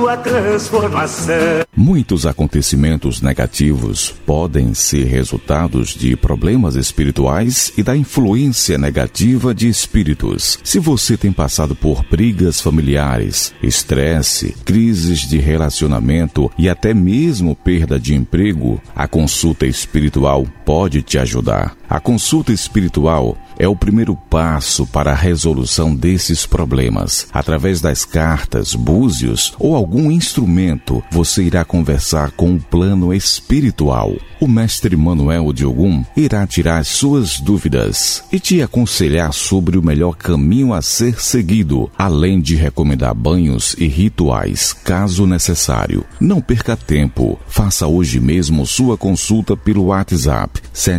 sua transformação. Muitos acontecimentos negativos podem ser resultados de problemas espirituais e da influência negativa de espíritos. Se você tem passado por brigas familiares, estresse, crises de relacionamento e até mesmo perda de emprego, a consulta espiritual pode te ajudar. A consulta espiritual é o primeiro passo para a resolução desses problemas. Através das cartas, búzios ou algum instrumento, você irá conversar com o plano espiritual. O mestre Manuel de Ogum irá tirar suas dúvidas e te aconselhar sobre o melhor caminho a ser seguido, além de recomendar banhos e rituais, caso necessário. Não perca tempo. Faça hoje mesmo sua consulta pelo WhatsApp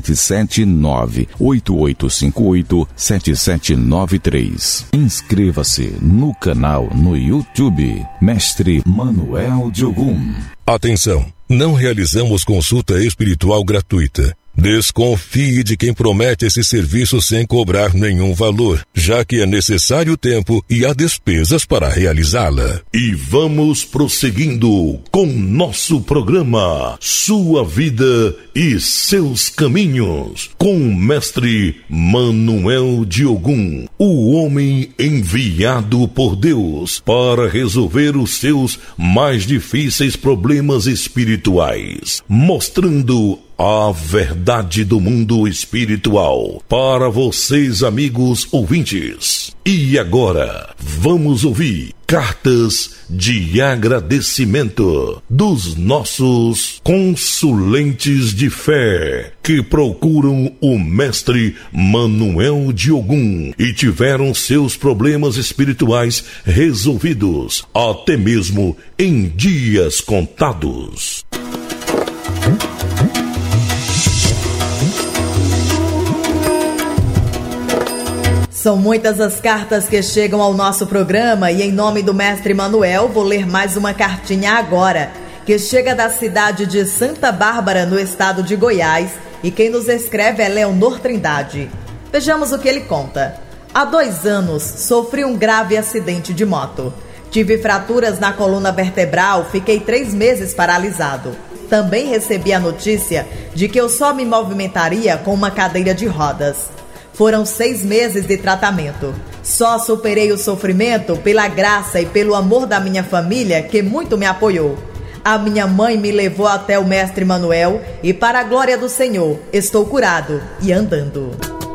779-8858-7793. Inscreva-se no canal no YouTube Mestre Manuel de Ogum. Atenção! Não realizamos consulta espiritual gratuita. Desconfie de quem promete esse serviço sem cobrar nenhum valor, já que é necessário tempo e há despesas para realizá-la. E vamos prosseguindo com nosso programa Sua Vida e Seus Caminhos, com o mestre Manuel de Ogum, o homem enviado por Deus para resolver os seus mais difíceis problemas espirituais, mostrando a verdade do mundo espiritual para vocês, amigos ouvintes. E agora, vamos ouvir cartas de agradecimento dos nossos consulentes de fé que procuram o mestre Manuel de Ogum e tiveram seus problemas espirituais resolvidos, até mesmo em dias contados. São muitas as cartas que chegam ao nosso programa e em nome do mestre Manuel vou ler mais uma cartinha agora, que chega da cidade de Santa Bárbara, no estado de Goiás, e quem nos escreve é Leonor Trindade. Vejamos o que ele conta. Há 2 anos sofri um grave acidente de moto. Tive fraturas na coluna vertebral, fiquei 3 meses paralisado. Também recebi a notícia de que eu só me movimentaria com uma cadeira de rodas. Foram 6 meses de tratamento. Só superei o sofrimento pela graça e pelo amor da minha família, que muito me apoiou. A minha mãe me levou até o mestre Manuel e, para a glória do Senhor, estou curado e andando.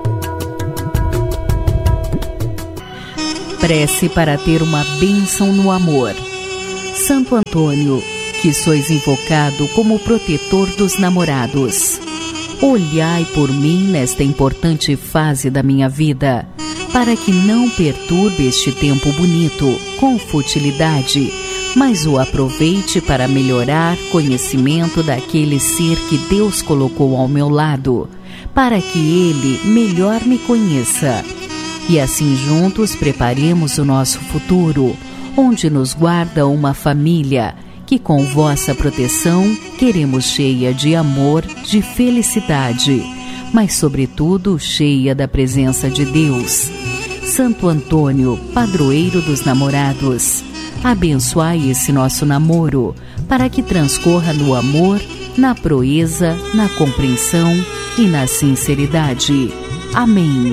Prece para ter uma bênção no amor. Santo Antônio, que sois invocado como protetor dos namorados, olhai por mim nesta importante fase da minha vida, para que não perturbe este tempo bonito com futilidade, mas o aproveite para melhorar conhecimento daquele ser que Deus colocou ao meu lado, para que ele melhor me conheça. E assim juntos preparemos o nosso futuro, onde nos guarda uma família que com vossa proteção queremos cheia de amor, de felicidade, mas sobretudo cheia da presença de Deus. Santo Antônio, padroeiro dos namorados, abençoai esse nosso namoro, para que transcorra no amor, na proeza, na compreensão e na sinceridade. Amém.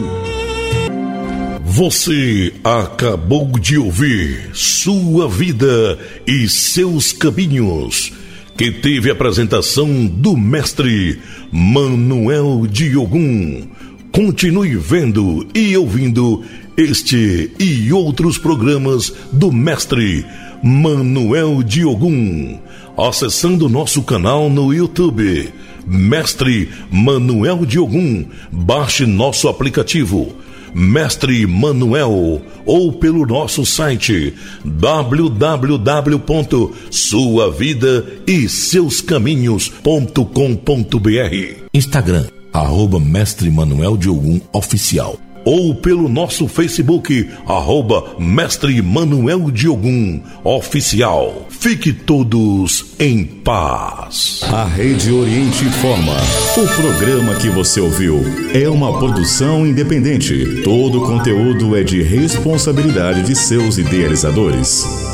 Você acabou de ouvir Sua Vida e Seus Caminhos, que teve a apresentação do mestre Manuel de Ogum. Continue vendo e ouvindo este e outros programas do mestre Manuel de Ogum, acessando nosso canal no YouTube, Mestre Manuel de Ogum. Baixe nosso aplicativo Mestre Manuel, ou pelo nosso site www.suavidaeseuscaminhos.com.br, Instagram @Mestre Manuel de Ogum Oficial, ou pelo nosso Facebook @Mestre Manuel de Ogum Oficial. Fique todos em paz. A Rede Oriente informa. O programa que você ouviu é uma produção independente. Todo o conteúdo é de responsabilidade de seus idealizadores.